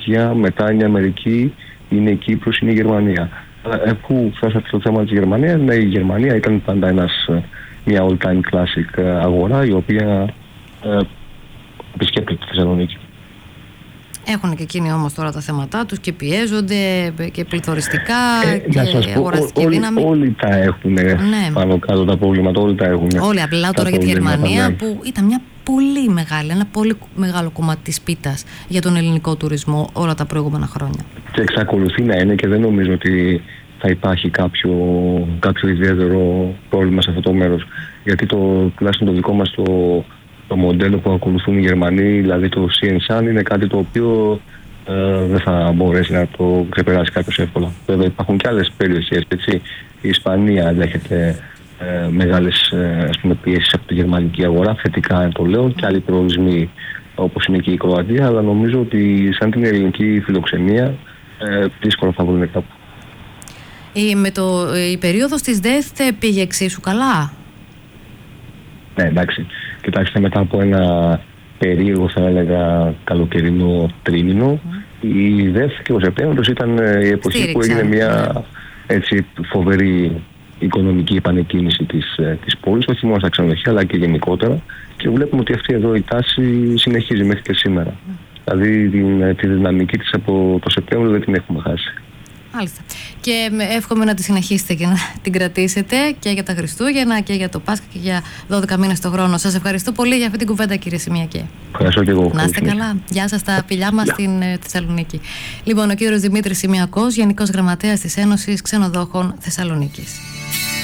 Τουρκία, μετά είναι η Αμερική, είναι η Κύπρος, είναι η Γερμανία. Αφού φτάσατε στο θέμα της Γερμανίας, ναι, η Γερμανία ήταν πάντα μια all-time classic αγορά, η οποία επισκέπτεται τη Θεσσαλονίκη. Έχουν και εκείνοι όμως τώρα τα θέματα τους και πιέζονται και πληθωριστικά και αγοραστική δύναμη. Όλοι τα έχουν, ναι, πάνω κάτω τα προβλήματα, όλοι τα έχουν. Όλοι, απλά τώρα για τη Γερμανία, που ήταν μια πολύ μεγάλη, ένα πολύ μεγάλο κομμάτι της πίτας για τον ελληνικό τουρισμό όλα τα προηγούμενα χρόνια. Και εξακολουθεί να είναι, και δεν νομίζω ότι θα υπάρχει κάποιο ιδιαίτερο πρόβλημα σε αυτό το μέρος. Γιατί τουλάχιστον το δικό μας το μοντέλο που ακολουθούν οι Γερμανοί, δηλαδή το CNSAN, είναι κάτι το οποίο δεν θα μπορέσει να το ξεπεράσει κάποιος εύκολα. Βέβαια υπάρχουν και άλλες περιοχές, έτσι. Η Ισπανία δέχεται μεγάλες πιέσεις από τη γερμανική αγορά, θετικά το λέω, και άλλοι προορισμοί όπως είναι και η Κροατία, αλλά νομίζω ότι σαν την ελληνική φιλοξενία δύσκολα θα βρουν κάπου. Η περίοδος της ΔΕΘ πήγε εξίσου καλά? Ναι, εντάξει. Κοιτάξτε, μετά από ένα περίεργο, θα έλεγα, καλοκαιρινό τρίμηνο, η ΔΕΘ και ο Σεπτέμβριος ήταν η εποχή που έγινε μια έτσι φοβερή οικονομική επανεκκίνηση της πόλης, όχι μόνο στα ξενοδοχεία αλλά και γενικότερα, και βλέπουμε ότι αυτή εδώ η τάση συνεχίζει μέχρι και σήμερα. Δηλαδή τη δυναμική της από το Σεπτέμβριο δεν την έχουμε χάσει. Μάλιστα. Και εύχομαι να τη συνεχίσετε και να την κρατήσετε και για τα Χριστούγεννα και για το Πάσχα και για 12 μήνες το χρόνο. Σας ευχαριστώ πολύ για αυτή την κουβέντα, κύριε Σιμιακέ. Ευχαριστώ και εγώ. Να είστε καλά. Γεια σας τα φιλιά μας στην Θεσσαλονίκη. Λοιπόν, ο κύριος Δημήτρης Σιμιακός, Γενικός Γραμματέας της Ένωσης Ξενοδόχων Θεσσαλονίκης.